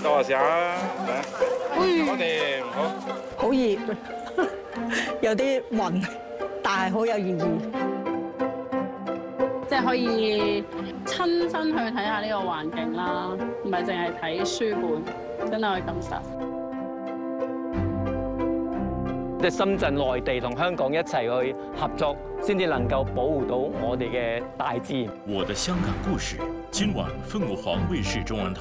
坐下啊，我哋好。 好熱，有啲暈，但係好有意義。 即係可以親身去睇下呢個環境啦，唔係淨係睇書本，真係可以感受。 即係深圳、內地同香港一齊去合作，先至能夠保護到我哋嘅大自然。 我的香港故事，今晚凤凰卫視中文台。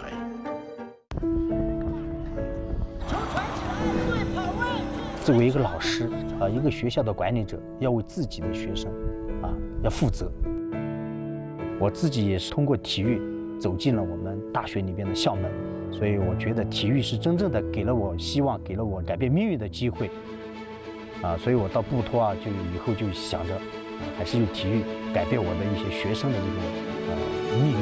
作为一个老师一个学校的管理者，要为自己的学生要负责。我自己也是通过体育走进了我们大学里边的校门，所以我觉得体育是真正的给了我希望，给了我改变命运的机会。所以我到布托就以后就想着，还是用体育改变我的一些学生的这个命运。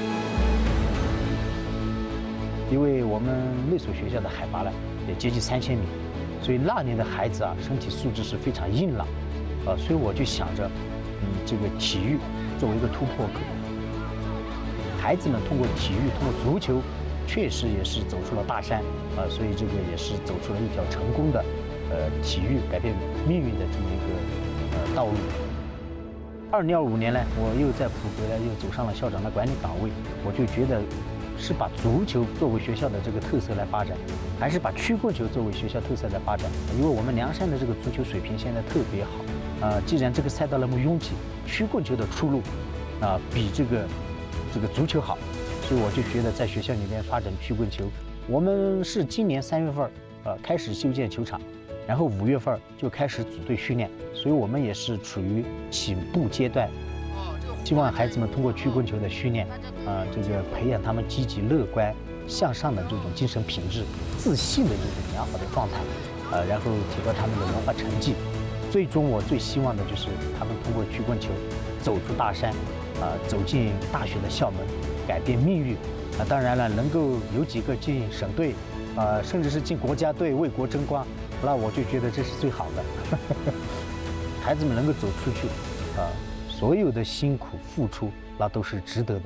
因为我们那所学校的海拔呢也接近3000米，所以那年的孩子身体素质是非常硬朗，所以我就想着，这个体育作为一个突破口，孩子们通过体育，通过足球，确实也是走出了大山，所以这个也是走出了一条成功的。体育改变命运的这么一个道路。2025年呢，我又在普和又走上了校长的管理岗位，我就觉得是把足球作为学校的这个特色来发展，还是把曲棍球作为学校特色来发展？因为我们凉山的这个足球水平现在特别好，既然这个赛道那么拥挤，曲棍球的出路比这个足球好，所以我就觉得在学校里面发展曲棍球。我们是今年3月份开始修建球场。然后5月份就开始组队训练，所以我们也是处于起步阶段。希望孩子们通过曲棍球的训练，这个培养他们积极乐观向上的这种精神品质、自信的这种良好的状态，然后提高他们的文化成绩。最终我最希望的就是他们通过曲棍球走出大山，走进大学的校门，改变命运。当然了，能够有几个进省队，甚至是进国家队为国争光。那我就觉得这是最好的，孩子们能够走出去，所有的辛苦付出那都是值得的。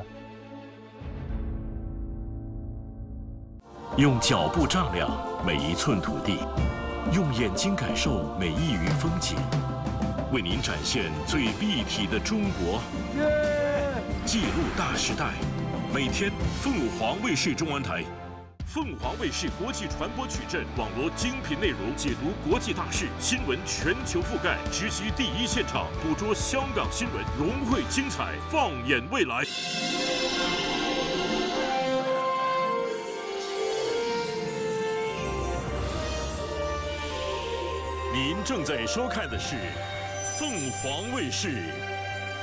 用脚步丈量每一寸土地，用眼睛感受每一隅风景，为您展现最立体的中国，记录大时代。每天，凤凰卫视中文台。凤凰卫视国际传播矩阵，网罗精品内容，解读国际大事，新闻全球覆盖，直击第一现场，捕捉香港新闻，融汇精彩，放眼未来。您正在收看的是凤凰卫视